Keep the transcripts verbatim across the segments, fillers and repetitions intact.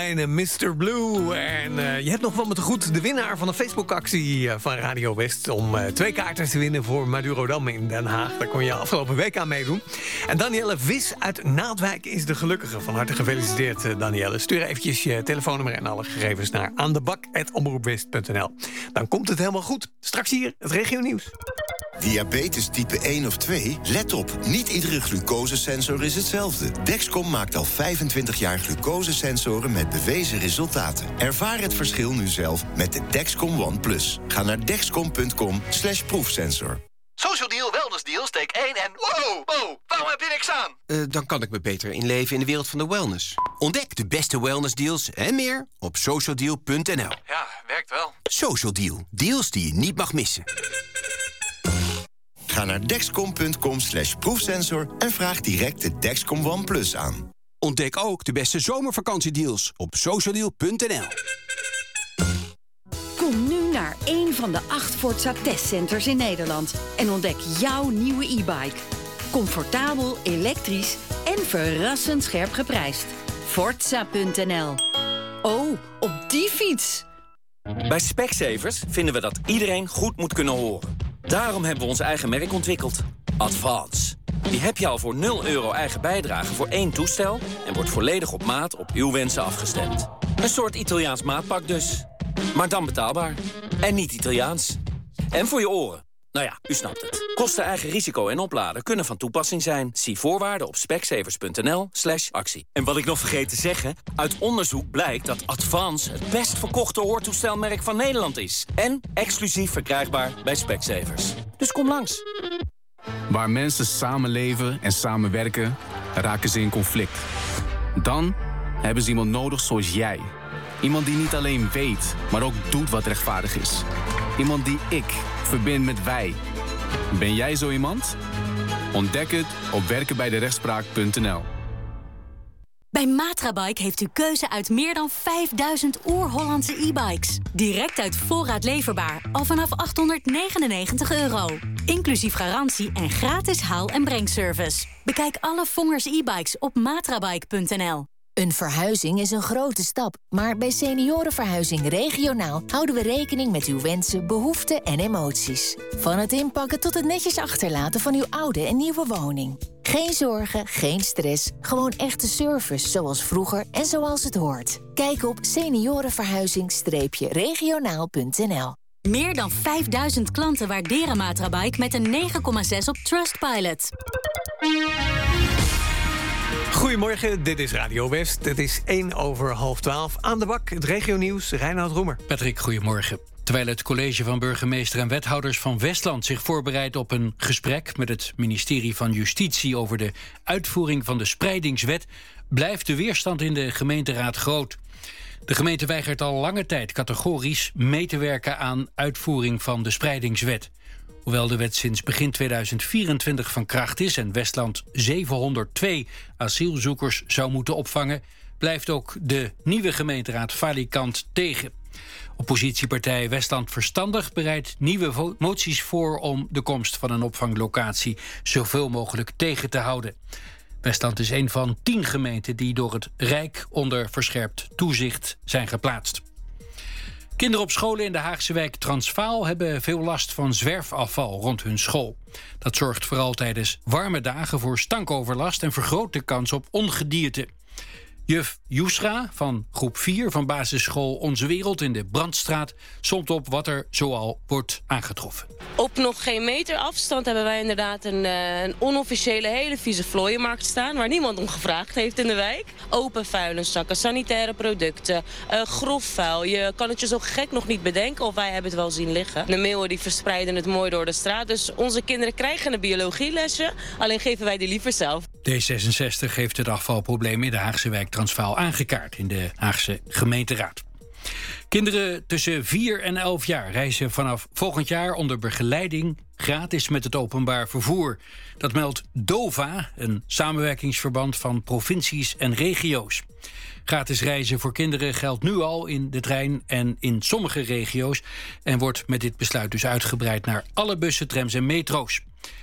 Kleine mister Blue. En uh, je hebt nog wel met de goed de winnaar van de Facebook-actie uh, van Radio West... om uh, twee kaarten te winnen voor Madurodam in Den Haag. Daar kon je afgelopen week aan meedoen. En Danielle Vis uit Naaldwijk is de gelukkige. Van harte gefeliciteerd, uh, Danielle. Stuur eventjes je telefoonnummer en alle gegevens naar aandebak apenstaartje omroepwest punt n l. Dan komt het helemaal goed. Straks hier het regionieuws. Diabetes type één of twee? Let op, niet iedere glucosesensor is hetzelfde. Dexcom maakt al vijfentwintig jaar glucosesensoren met bewezen resultaten. Ervaar het verschil nu zelf met de Dexcom One Plus. Ga naar dexcom punt com slash proefsensor. Social Deal, Wellness Deal, steek één en... Wow, wow, waarom heb je niks aan? Uh, dan kan ik me beter inleven in de wereld van de wellness. Ontdek de beste wellness deals en meer op social deal punt n l. Ja, werkt wel. Social Deal, deals die je niet mag missen. Ga naar dexcom punt com slash proefsensor en vraag direct de Dexcom One Plus aan. Ontdek ook de beste zomervakantiedeals op social deal punt n l. Kom nu naar één van de acht Forza testcenters in Nederland en ontdek jouw nieuwe e-bike. Comfortabel, elektrisch en verrassend scherp geprijsd. Forza punt n l. Oh, op die fiets! Bij Specsavers vinden we dat iedereen goed moet kunnen horen. Daarom hebben we ons eigen merk ontwikkeld. Advance. Die heb je al voor nul euro eigen bijdrage voor één toestel... en wordt volledig op maat op uw wensen afgestemd. Een soort Italiaans maatpak dus. Maar dan betaalbaar. En niet Italiaans. En voor je oren. Nou ja, u snapt het. Kosten, eigen risico en opladen kunnen van toepassing zijn. Zie voorwaarden op specsavers punt n l slash actie. En wat ik nog vergeet te zeggen... uit onderzoek blijkt dat Advance het best verkochte hoortoestelmerk van Nederland is. En exclusief verkrijgbaar bij Specsavers. Dus kom langs. Waar mensen samenleven en samenwerken, raken ze in conflict. Dan hebben ze iemand nodig zoals jij. Iemand die niet alleen weet, maar ook doet wat rechtvaardig is. Iemand die ik verbind met wij. Ben jij zo iemand? Ontdek het op werken bij de rechtspraak punt n l. Bij Matrabike heeft u keuze uit meer dan vijfduizend oer-Hollandse e-bikes. Direct uit voorraad leverbaar, al vanaf achthonderdnegenennegentig euro. Inclusief garantie en gratis haal- en brengservice. Bekijk alle Vongers e-bikes op matrabike punt n l. Een verhuizing is een grote stap, maar bij Seniorenverhuizing Regionaal houden we rekening met uw wensen, behoeften en emoties. Van het inpakken tot het netjes achterlaten van uw oude en nieuwe woning. Geen zorgen, geen stress, gewoon echte service zoals vroeger en zoals het hoort. Kijk op seniorenverhuizing regionaal punt n l. Meer dan vijfduizend klanten waarderen Matrabike met een negen komma zes op Trustpilot. Goedemorgen, dit is Radio West. Het is één over half twaalf. Aan de bak, het regionieuws, Reinoud Roemer. Patrick, goedemorgen. Terwijl het college van burgemeester en wethouders van Westland zich voorbereidt op een gesprek met het ministerie van Justitie over de uitvoering van de spreidingswet, blijft de weerstand in de gemeenteraad groot. De gemeente weigert al lange tijd categorisch mee te werken aan uitvoering van de spreidingswet. Hoewel de wet sinds begin tweeduizend vierentwintig van kracht is en Westland zevenhonderdtwee asielzoekers zou moeten opvangen, blijft ook de nieuwe gemeenteraad falikant tegen. Oppositiepartij Westland Verstandig bereidt nieuwe moties voor om de komst van een opvanglocatie zoveel mogelijk tegen te houden. Westland is een van tien gemeenten die door het Rijk onder verscherpt toezicht zijn geplaatst. Kinderen op scholen in de Haagse wijk Transvaal hebben veel last van zwerfafval rond hun school. Dat zorgt vooral tijdens warme dagen voor stankoverlast en vergroot de kans op ongedierte. Juf Joesra van groep vier van basisschool Onze Wereld in de Brandstraat somt op wat er zoal wordt aangetroffen. Op nog geen meter afstand hebben wij inderdaad een, uh, een onofficiële hele vieze vlooienmarkt staan, waar niemand om gevraagd heeft in de wijk. Open vuilniszakken, sanitaire producten, uh, grof vuil. Je kan het je zo gek nog niet bedenken of wij hebben het wel zien liggen. De meeuwen die verspreiden het mooi door de straat. Dus onze kinderen krijgen een biologielesje, alleen geven wij die liever zelf. D zesenzestig heeft het afvalprobleem in de Haagse wijk Transvaal aangekaart in de Haagse gemeenteraad. Kinderen tussen vier en elf jaar reizen vanaf volgend jaar onder begeleiding gratis met het openbaar vervoer. Dat meldt DOVA, een samenwerkingsverband van provincies en regio's. Gratis reizen voor kinderen geldt nu al in de trein en in sommige regio's en wordt met dit besluit dus uitgebreid naar alle bussen, trams en metro's.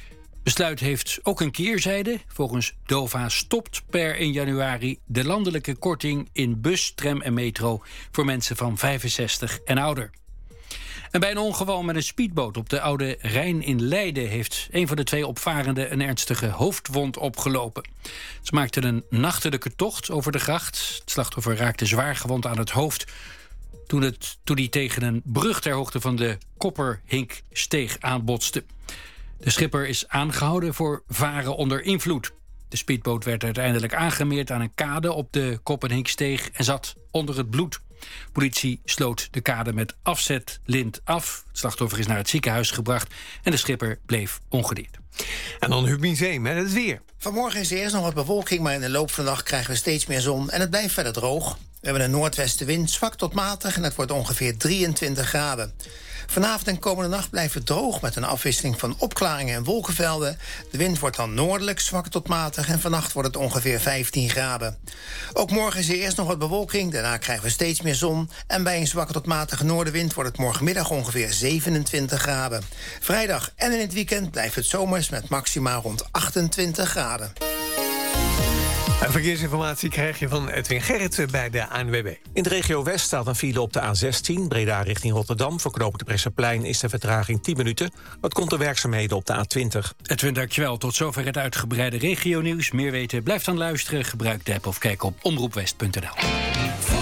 besluit heeft ook een keerzijde. Volgens DOVA stopt per één januari de landelijke korting in bus, tram en metro voor mensen van vijfenzestig en ouder. En bij een ongeval met een speedboot op de Oude Rijn in Leiden heeft een van de twee opvarenden een ernstige hoofdwond opgelopen. Ze maakten een nachtelijke tocht over de gracht. Het slachtoffer raakte zwaar gewond aan het hoofd toen, het, toen hij tegen een brug ter hoogte van de Kopperhinksteeg aanbotste. De schipper is aangehouden voor varen onder invloed. De speedboot werd uiteindelijk aangemeerd aan een kade op de Kopperhinksteeg en zat onder het bloed. Politie sloot de kade met afzetlint af. Het slachtoffer is naar het ziekenhuis gebracht en de schipper bleef ongedeerd. En dan Huub Museum met het weer. Vanmorgen is er eerst nog wat bewolking, maar in de loop van de dag krijgen we steeds meer zon en het blijft verder droog. We hebben een noordwestenwind, zwak tot matig, en het wordt ongeveer drieëntwintig graden. Vanavond en komende nacht blijft het droog met een afwisseling van opklaringen en wolkenvelden. De wind wordt dan noordelijk, zwak tot matig, en vannacht wordt het ongeveer vijftien graden. Ook morgen is er eerst nog wat bewolking, daarna krijgen we steeds meer zon. En bij een zwakke tot matige noordenwind wordt het morgenmiddag ongeveer zevenentwintig graden. Vrijdag en in het weekend blijft het zomers met maxima rond achtentwintig graden. En verkeersinformatie krijg je van Edwin Gerritsen bij de A N W B. In de regio West staat een file op de A zestien, Breda richting Rotterdam. Voor knooppunt de Bresseplein is de vertraging tien minuten. Dat komt de werkzaamheden op de A twintig. Edwin, dankjewel. Tot zover het uitgebreide regionieuws. Meer weten, blijf dan luisteren, gebruik de app of kijk op omroepwest punt n l.